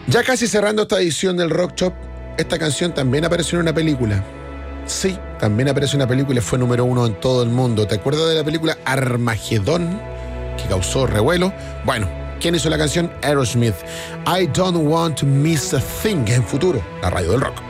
Ya casi cerrando esta edición del Rock Shop, esta canción también apareció en una película. Sí, también apareció en una película y fue número 1 en todo el mundo. ¿Te acuerdas de la película Armagedón, que causó revuelo? Bueno, ¿quién hizo la canción? Aerosmith. I don't want to miss a thing, en futuro, la radio del rock.